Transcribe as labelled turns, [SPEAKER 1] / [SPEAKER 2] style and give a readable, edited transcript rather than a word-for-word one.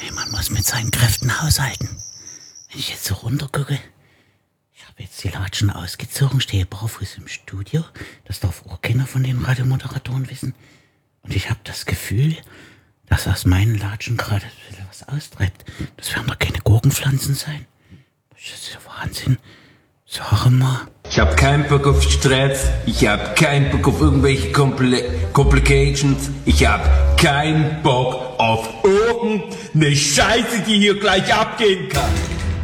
[SPEAKER 1] Nee, man muss mit seinen Kräften haushalten. Wenn ich jetzt so runtergucke, ich habe jetzt die Latschen ausgezogen, stehe barfuß im Studio. Das darf auch keiner von den Radiomoderatoren wissen. Und ich habe das Gefühl, dass aus meinen Latschen gerade was austreibt. Das werden doch keine Gurkenpflanzen sein. Das ist ja Wahnsinn. Sag mal.
[SPEAKER 2] Ich hab keinen Bock auf Stress, ich hab keinen Bock auf irgendwelche Complications, ich hab keinen Bock auf irgendeine Scheiße, die hier gleich abgehen kann.